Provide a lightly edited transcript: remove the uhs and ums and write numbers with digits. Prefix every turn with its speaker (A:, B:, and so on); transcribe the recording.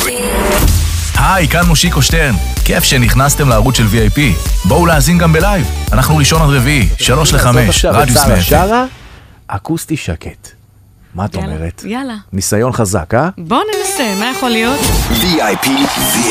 A: היי, כאן מושיקו שטרן. כיף שנכנסתם לערוץ של VIP. בואו להאזין גם בלייב. אנחנו ראשון עד רביעי, 3-5, רדיוס 100.
B: שרה, אקוסטי שקט. מה את אומרת?
C: יאללה.
B: ניסיון חזק, אה?
C: בוא ננסה, מה יכול להיות?
D: VIP